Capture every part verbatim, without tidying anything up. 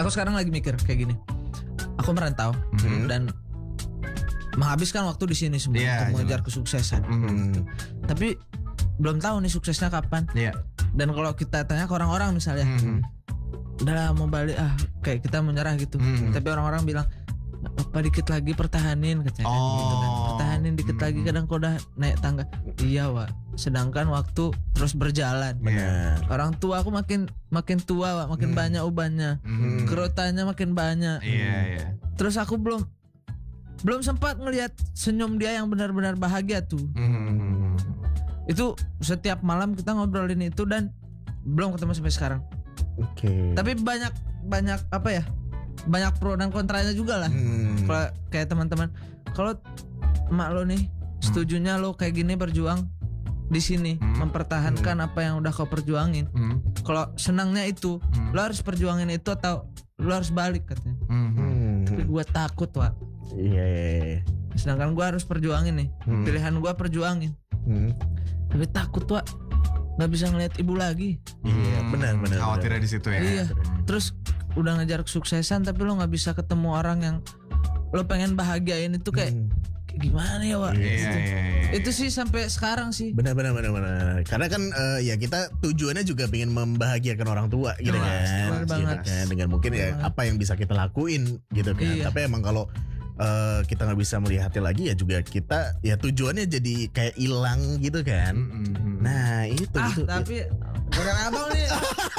Aku sekarang lagi mikir kayak gini. Aku merantau mm-hmm. dan menghabiskan waktu di sini semua yeah, untuk mengejar kesuksesan. Mm-hmm. Tapi belum tahu nih suksesnya kapan. Yeah. Dan kalau kita tanya ke orang-orang misalnya, mm-hmm. udah mau balik ah kayak kita menyerah gitu. Mm-hmm. Tapi orang-orang bilang apa dikit lagi pertahanin katanya oh. gitu kan. Pertahanin dikit mm-hmm. lagi kadang kau udah naik tangga. Iya Wak. Sedangkan waktu terus berjalan. Benar. Orang tua aku makin makin tua Wak, makin mm. banyak ubannya. Mm. Kerotannya makin banyak. Iya yeah, iya. Yeah. Terus aku belum belum sempat ngelihat senyum dia yang benar-benar bahagia tuh. Mm. Itu setiap malam kita ngobrolin itu dan belum ketemu sampai sekarang. Oke. Okay. Tapi banyak banyak apa ya? Banyak pro dan kontranya juga lah. Hmm. Kalau kayak teman-teman, kalau emak lo nih, setujunya lo kayak gini berjuang di sini, hmm. mempertahankan hmm. apa yang udah kau perjuangin. Hmm. Kalau senangnya itu, hmm. lo harus perjuangin itu atau lo harus balik katanya. Hmm. Tapi gue takut Wak. Iya. Yeah. Sedangkan gue harus perjuangin nih, hmm. pilihan gue perjuangin. Hmm. Tapi takut Wak, nggak bisa ngeliat ibu lagi. Iya, hmm. benar benar. Khawatirnya di situ ya. Iya. Terus udah ngejar kesuksesan tapi lo nggak bisa ketemu orang yang lo pengen bahagiain itu kayak, hmm. kayak gimana ya Wak? Iya, gitu. iya, iya, iya. Itu sih sampai sekarang sih. Benar benar benar benar. Karena kan uh, ya kita tujuannya juga pengen membahagiakan orang tua gitu Jelas, kan. jelas banget. Gitu kan. Dengan mungkin ya apa yang bisa kita lakuin gitu kan. Iya. Tapi emang kalau Uh, kita nggak bisa melihatnya lagi ya juga kita ya tujuannya jadi kayak hilang gitu kan. Mm-hmm. Nah itu ah, itu. Tapi bukan abang nih.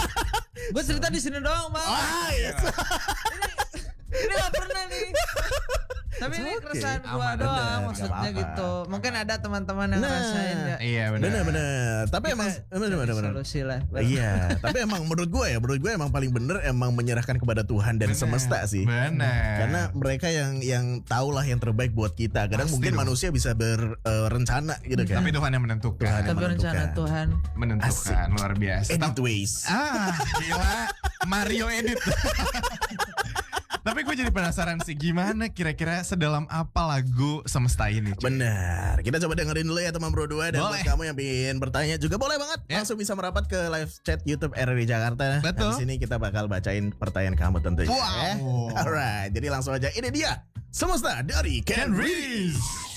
Gue cerita di sini doang bang. Ah, yes. ini ini nggak pernah nih. Tapi ini okay. keresahan gue doang bener, maksudnya gitu. Mungkin ada teman-teman yang nah, ngerasain ya. Iya benar. Benar-benar. Tapi kita emang benar-benar. Solusi lah. Iya. Tapi emang menurut gue ya, menurut gue emang paling bener emang menyerahkan kepada Tuhan dan bener, semesta sih. Benar. Karena mereka yang yang tahulah yang terbaik buat kita. Kadang Pasti mungkin dong. manusia bisa berencana uh, gitu kan. Tapi Tuhan yang menentukan. Tuhan yang Tapi menentukan. rencana Tuhan menentukan Asik. Luar biasa. Edit ways. Ah, gila. Mario edit. Tapi gue jadi penasaran sih gimana kira-kira sedalam apa lagu Semesta ini. Cuy. Benar. Kita coba dengerin dulu ya teman Bro dua. Dan boleh. Buat kamu yang ingin bertanya juga boleh banget ya. Langsung bisa merapat ke live chat YouTube R R I Jakarta. Betul. Di sini kita bakal bacain pertanyaan kamu tentunya. Wow. Alright. Jadi langsung aja ini dia Semesta dari Ken Reese.